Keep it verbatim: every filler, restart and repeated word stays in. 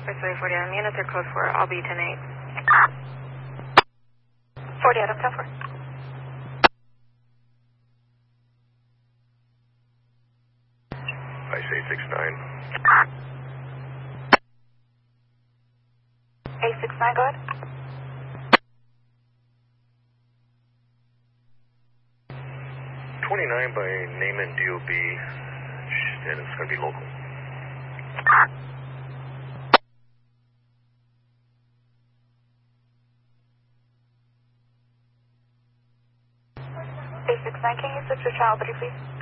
for three forty, units are code four, I'll be ten eight. forty Adam, ten four. I say six nine. eight six nine, go ahead. twenty-nine by name and D O B, and it's going to be local. eight six nine, can you switch your child, please?